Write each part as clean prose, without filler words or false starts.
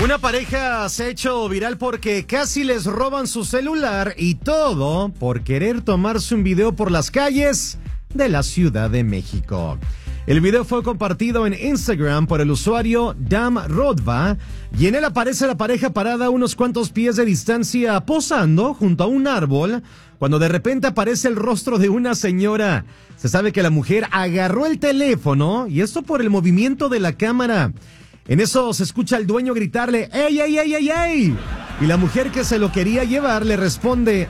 Una pareja se ha hecho viral porque casi les roban su celular y todo por querer tomarse un video por las calles de la Ciudad de México. El video fue compartido en Instagram por el usuario Dam Rodva y en él aparece la pareja parada a unos cuantos pies de distancia posando junto a un árbol cuando de repente aparece el rostro de una señora. Se sabe que la mujer agarró el teléfono y esto por el movimiento de la cámara. En eso se escucha al dueño gritarle ¡Ey, ey, ey, ey, ey! Y la mujer que se lo quería llevar le responde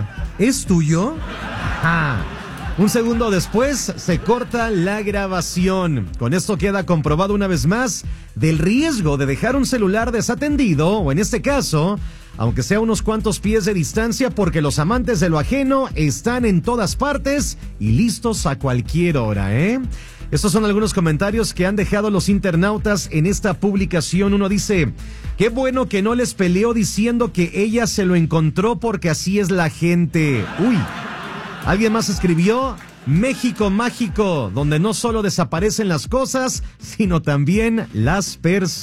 ¿es tuyo? Ajá. Un segundo después se corta la grabación. Con esto queda comprobado una vez más del riesgo de dejar un celular desatendido, o en este caso, aunque sea unos cuantos pies de distancia, porque los amantes de lo ajeno están en todas partes y listos a cualquier hora, ¿eh? Estos son algunos comentarios que han dejado los internautas en esta publicación. Uno dice, qué bueno que no les peleó diciendo que ella se lo encontró porque así es la gente. Uy. Alguien más escribió, México mágico, donde no solo desaparecen las cosas, sino también las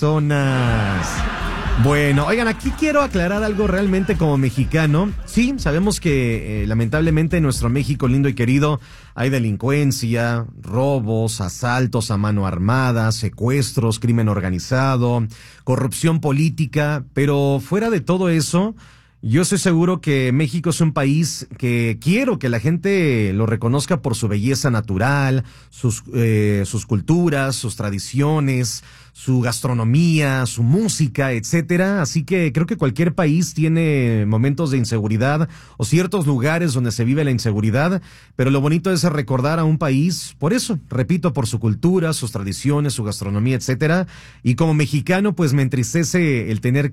personas. Bueno, oigan, aquí quiero aclarar algo realmente como mexicano. Sí, sabemos que lamentablemente en nuestro México lindo y querido hay delincuencia, robos, asaltos a mano armada, secuestros, crimen organizado, corrupción política, pero fuera de todo eso, yo estoy seguro que México es un país que quiero que la gente lo reconozca por su belleza natural, sus culturas, sus tradiciones, su gastronomía, su música, etcétera. Así que creo que cualquier país tiene momentos de inseguridad o ciertos lugares donde se vive la inseguridad, pero lo bonito es recordar a un país, por eso, repito, por su cultura, sus tradiciones, su gastronomía, etcétera. Y como mexicano, pues me entristece el tener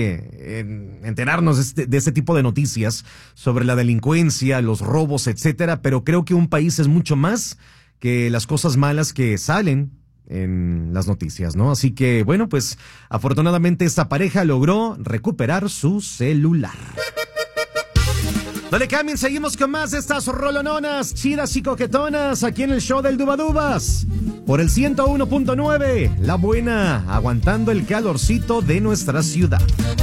que enterarnos de este tipo de noticias sobre la delincuencia, los robos, etcétera, pero creo que un país es mucho más que las cosas malas que salen en las noticias, ¿no? Así que, bueno, pues afortunadamente esta pareja logró recuperar su celular. No le cambien, seguimos con más de estas rolononas chidas y coquetonas aquí en el show del Dubadubas por el 101.9, La Buena, aguantando el calorcito de nuestra ciudad.